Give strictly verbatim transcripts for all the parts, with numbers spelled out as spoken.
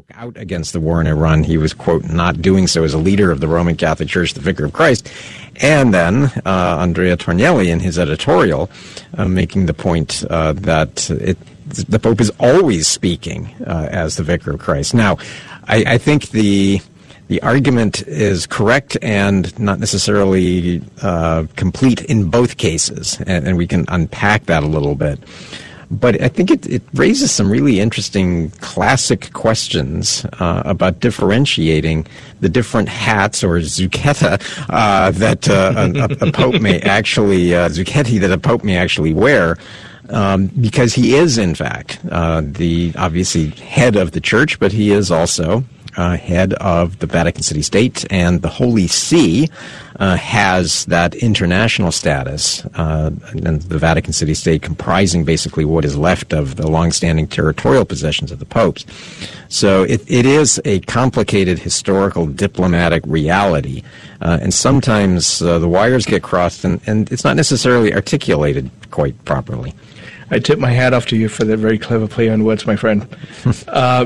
out against the war in Iran, he was, quote, not doing so as a leader of the Roman Catholic Church, the Vicar of Christ. And then uh, Andrea Tornielli in his editorial uh, making the point uh, that it, the Pope is always speaking uh, as the Vicar of Christ. Now, I, I think the the argument is correct and not necessarily uh, complete in both cases, and, and we can unpack that a little bit. But I think it, it raises some really interesting classic questions uh, about differentiating the different hats or zucchetta uh, that uh, a, a pope may actually, uh, zucchetti that a pope may actually wear. Um, because he is, in fact, uh, the obviously head of the church, but he is also uh, head of the Vatican City State, and the Holy See uh, has that international status, uh, and the Vatican City State comprising basically what is left of the longstanding territorial possessions of the popes. So it, it is a complicated historical diplomatic reality, uh, and sometimes uh, the wires get crossed, and, and it's not necessarily articulated quite properly. I tip my hat off to you for that very clever play on words, my friend. uh,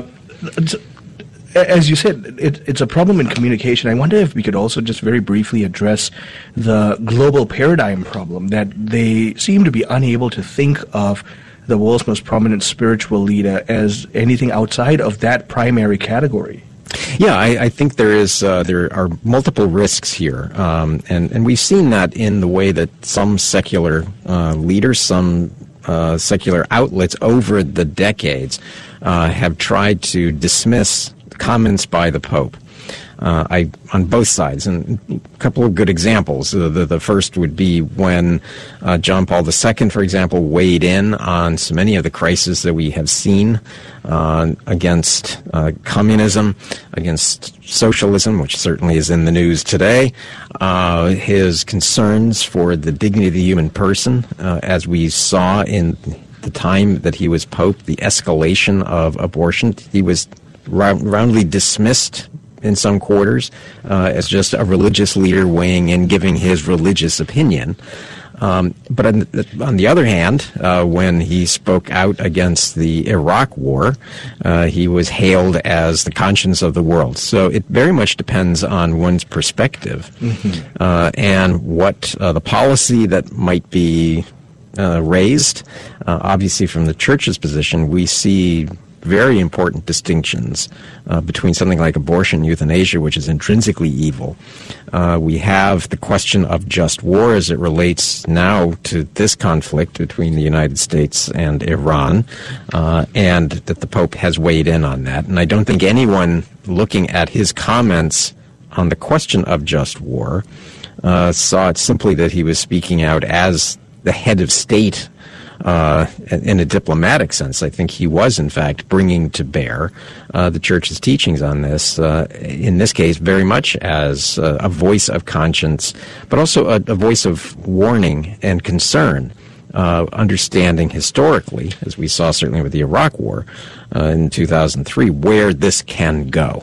as you said, it, it's a problem in communication. I wonder if we could also just very briefly address the global paradigm problem, that they seem to be unable to think of the world's most prominent spiritual leader as anything outside of that primary category. Yeah, I, I think there is uh, there are multiple risks here, um, and and we've seen that in the way that some secular uh, leaders, some uh, secular outlets over the decades uh, have tried to dismiss comments by the Pope. Uh, I on both sides, and a couple of good examples. Uh, the, the first would be when uh, John Paul the Second, for example, weighed in on so many of the crises that we have seen uh, against uh, communism, against socialism, which certainly is in the news today. Uh, his concerns for the dignity of the human person, uh, as we saw in the time that he was Pope, the escalation of abortion. He was round, roundly dismissed in some quarters uh, as just a religious leader weighing in, giving his religious opinion. Um, but on the, on the other hand, uh, when he spoke out against the Iraq war, uh, he was hailed as the conscience of the world. So it very much depends on one's perspective mm-hmm. uh, and what uh, the policy that might be uh, raised. Uh, obviously, from the church's position, we see very important distinctions uh, between something like abortion, euthanasia, which is intrinsically evil. Uh, we have the question of just war as it relates now to this conflict between the United States and Iran, uh, and that the Pope has weighed in on that. And I don't think anyone looking at his comments on the question of just war uh, saw it simply that he was speaking out as the head of state Uh, in a diplomatic sense. I think he was, in fact, bringing to bear uh, the Church's teachings on this, uh, in this case, very much as uh, a voice of conscience, but also a, a voice of warning and concern, uh, understanding historically, as we saw certainly with the Iraq War uh, in two thousand three, where this can go.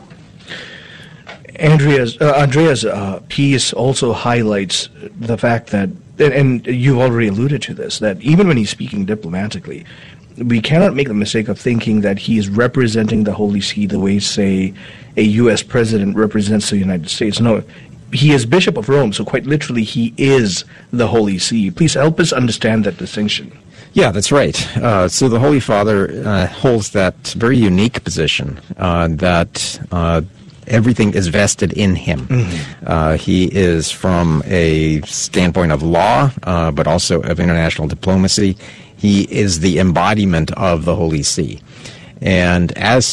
Andrea's, uh, Andrea's uh, piece also highlights the fact that, and you've already alluded to this, that even when he's speaking diplomatically, we cannot make the mistake of thinking that he is representing the Holy See the way, say, a U S president represents the United States. No, he is Bishop of Rome, so quite literally he is the Holy See. Please help us understand that distinction. Yeah, that's right. Uh, so the Holy Father uh, holds that very unique position uh, that uh, everything is vested in him. Mm-hmm. Uh, he is, from a standpoint of law, uh, but also of international diplomacy, he is the embodiment of the Holy See. And as